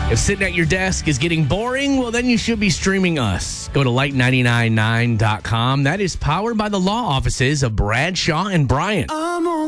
If sitting at your desk is getting boring, well, then you should be streaming us. Go to light999.com. That is powered by the law offices of Bradshaw and Bryant. I'm